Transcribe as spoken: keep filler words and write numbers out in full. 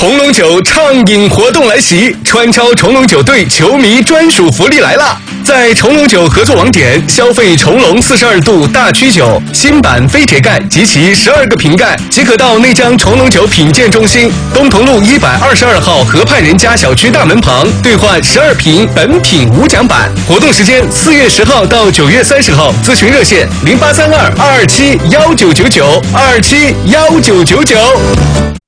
重龙酒畅饮活动来袭，川超重龙酒队球迷专属福利来了！在重龙酒合作网点消费重龙四十二度大曲酒新版飞铁盖及其十二个瓶盖，即可到内江重龙酒品鉴中心东同路一百二十二号河畔人家小区大门旁兑换十二瓶本品无奖版。活动时间四月十号到九月三十号，咨询热线零八三二二二七幺九九九二七幺九九九。